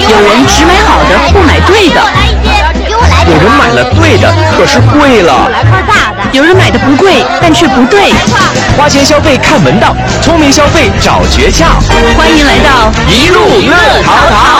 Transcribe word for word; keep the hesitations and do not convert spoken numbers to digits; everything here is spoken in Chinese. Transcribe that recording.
有人只买好的，不买对的。 有人买了对的，可是贵了。 有人买的不贵，但却不对。 花钱消费看门道，聪明消费找诀窍。 欢迎来到一路乐淘淘。